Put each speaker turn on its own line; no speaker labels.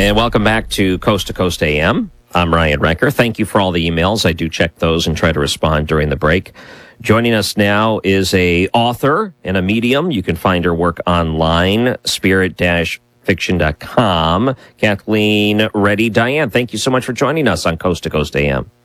And welcome back to Coast AM. I'm Ryan Recker. Thank you for all the emails. I do check those and try to respond during the break. Joining us now is a author and a medium. You can find her work online, spirit-fiction.com. Kathleen Reddy. Diane, thank you so much for joining us on Coast AM.